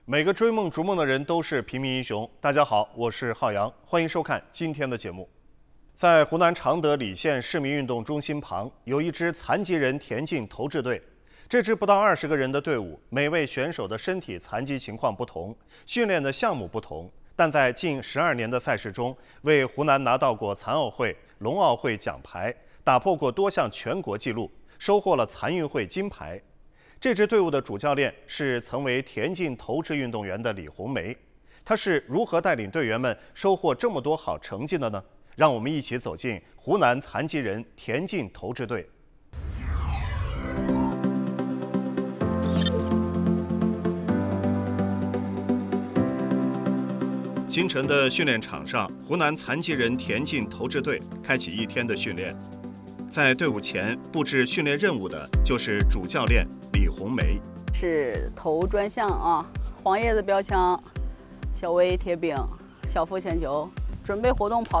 每个追梦逐梦的人都是平民英雄。大家好，我是浩洋，欢迎收看今天的节目。在湖南常德礼县市民运动中心旁，有一支残疾人田径投掷队。这支不到20个人的队伍，每位选手的身体残疾情况不同，训练的项目不同，但在近12年的赛事中，为湖南拿到过残奥会、龙奥会奖牌，打破过多项全国纪录，收获了残运会金牌。这支队伍的主教练是曾为田径投掷运动员的李红梅，她是如何带领队员们收获这么多好成绩的呢？让我们一起走进湖南残疾人田径投掷队。清晨的训练场上，湖南残疾人田径投掷队开启一天的训练。在队伍前布置训练任务的就是主教练李红梅。 是头转向啊，黄叶子标枪，小围贴饼，小腹前球，准备活动跑